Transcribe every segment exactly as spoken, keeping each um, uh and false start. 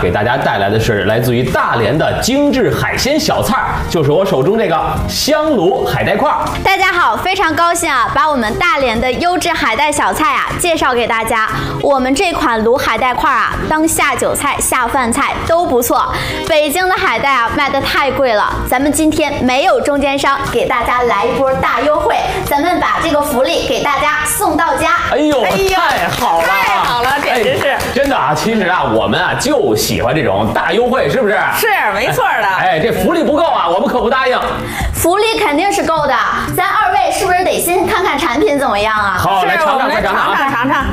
给大家带来的是来自于大连的精致海鲜小菜，就是我手中这个香炉海带块。 大家好，非常高兴啊，把我们大连的优质海带小菜啊介绍给大家。我们这款卤海带块啊，当下酒菜、下饭菜都不错。北京的海带啊卖的太贵了，咱们今天没有中间商，给大家来一波大优惠，咱们把这个福利给大家送到家。 哎呦，哎太好了， 太好了，简直是、哎、 真的啊！其实啊，我们啊就喜欢这种大优惠，是不是？ 是，没错的。 哎，这福利不够啊，我们可不答应。 福利肯定是够的，咱二位是不是得先看看产品怎么样啊？ 好，来尝尝， 来尝尝，尝尝。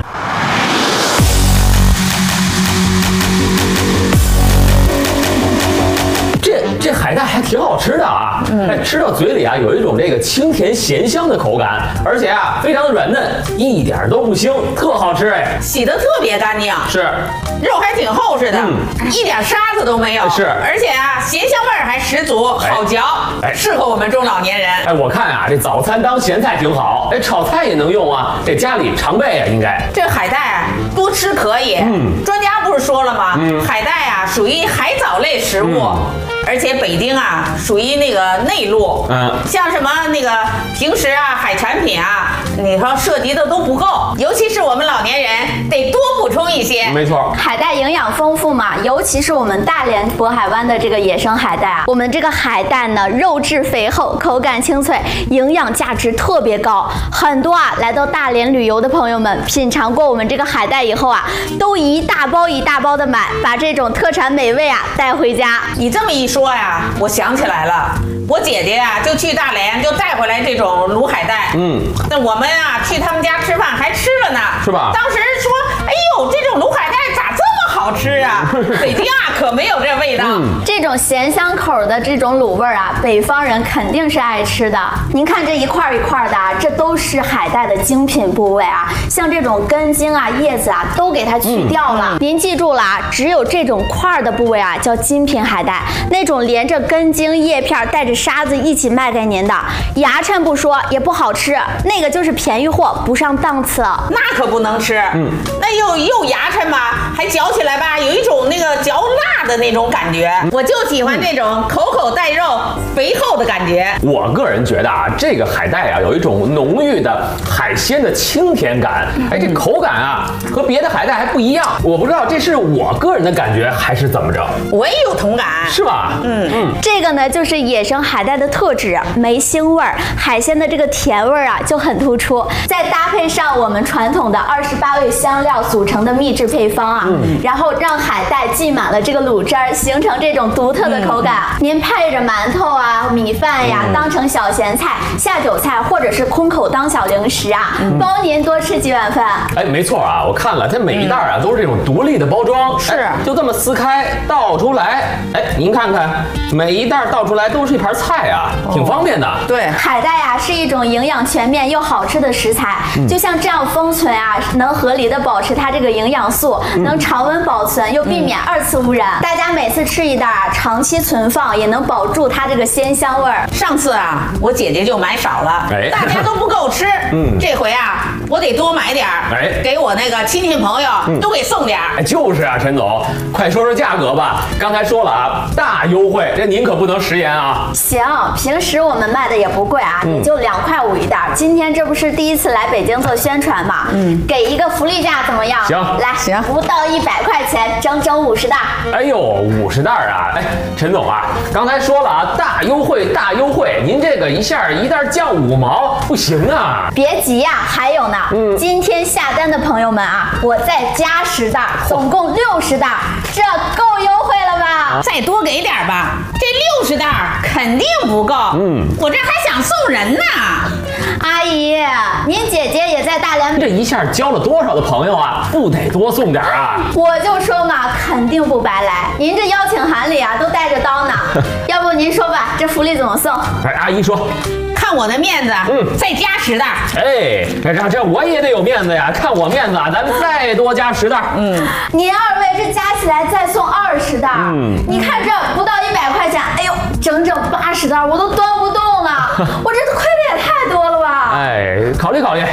这这海带还挺好吃的啊！嗯、哎，吃到嘴里啊，有一种这个清甜咸香的口感，而且啊，非常的软嫩，一点都不腥，特好吃哎！ 洗得特别干净， 是， 肉还挺厚实的，嗯、一点沙子都没有， 是， 而且啊，咸香味儿还十足，好嚼，哎，适合我们中老年人。 哎，我看啊，这早餐当咸菜挺好，哎，炒菜也能用啊，这家里常备啊，应该。 这海带啊，多吃可以，嗯，专家不是说了吗？嗯，海带啊，属于海藻类食物。嗯，而且北京啊，属于那个内陆，嗯，像什么那个平时啊，海产品啊，你说涉及的都不够，尤其是我们老年人得多补充一些。 没错， 海带营养丰富嘛，尤其是我们大连渤海湾的这个野生海带啊，我们这个海带呢，肉质肥厚，口感清脆，营养价值特别高。很多啊，来到大连旅游的朋友们，品尝过我们这个海带以后啊，都一大包一大包的买，把这种特产美味啊带回家。 你这么一说呀，我想起来了，我姐姐呀就去大连，就带回来这种卤海带。嗯，那我们啊去他们家吃饭还吃了呢， 是吧？ 当时说，哎呦，这种卤海带咋这么好吃啊？北京啊可没有这味道。嗯、 这种咸香口的这种卤味啊，北方人肯定是爱吃的。您看这一块一块的，这都是海带的精品部位啊，像这种根茎啊、叶子啊，都给它去掉了。嗯、您记住了啊，只有这种块的部位啊，叫精品海带。那种连着根茎叶片带着沙子一起卖给您的，牙碜不说也不好吃，那个就是便宜货，不上档次。 那可不能吃，嗯，那又又牙碜吧，还嚼起来吧，有一种那个嚼蜡的那种感觉。我就喜欢这种口口带肉、肥厚的感觉。 我个人觉得啊，这个海带啊，有一种浓郁的海鲜的清甜感，哎，这口感啊和别的海带还不一样。我不知道这是我个人的感觉还是怎么着。 我也有同感。 是吧？ 嗯嗯，这个呢就是野生海带的特质，没腥味儿，海鲜的这个甜味儿啊就很突出。再搭配上我们传统的二十八味香料组成的秘制配方啊，嗯、然后让海带浸满了这个卤汁儿，形成这种独特的口感。嗯、您配着馒头啊、米饭呀，嗯、当成小咸菜、下酒菜，或者是空口当小零食啊，嗯、包您多吃几碗饭。 哎，没错啊，我看了，它每一袋啊、嗯、都是这种独立的包装， 是、 哎、就这么撕开倒出来，哎。您看看，每一袋倒出来都是一盘菜啊，挺方便的。哦、 对， 海带啊是一种营养全面又好吃的食材，嗯、就像这样封存啊，能合理的保持它这个营养素，嗯、能常温保存又避免二次污染。嗯、大家每次吃一袋啊，长期存放也能保住它这个鲜香味儿。 上次啊，我姐姐就买少了，哎、大家都不够吃。嗯，这回啊，我得多买点儿，哎，给我那个亲戚朋友、嗯、都给送点儿。 哎，就是啊，陈总，快说说价格吧。刚才说了啊。大优惠，这您可不能食言啊！ 行，平时我们卖的也不贵啊，嗯、也就两块五一袋。今天这不是第一次来北京做宣传嘛，嗯，给一个福利价怎么样？ 行， 来， 行， 不到一百块钱，整整五十袋。 哎呦，五十袋啊！哎，陈总啊，刚才说了啊，大优惠，大优惠，您这个一下一袋降五毛，不行啊！ 别急呀、啊，还有呢，嗯，今天下单的朋友们啊，我再加十袋，总共六十袋，这够优惠了吧？ 再多给点吧，这六十袋肯定不够。嗯，我这还想送人呢。 阿姨，您姐姐也在大连， 这一下交了多少的朋友啊？不得多送点啊！ 我就说嘛，肯定不白来。您这邀请函里啊，都带着刀呢。要不您说吧，这福利怎么送？ 哎，阿姨说。 看我的面子，嗯，再加十袋。 哎，这这我也得有面子呀，看我面子啊，咱们再多加十袋。嗯， 您二位这加起来再送二十袋。嗯，你看这不到一百块钱，哎呦，整整八十袋，我都端不动了。我这亏的也太多了吧？ 哎，考虑考虑。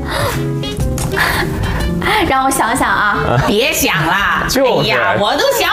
让我想想啊， 别想了， 就是、 哎呀，我都想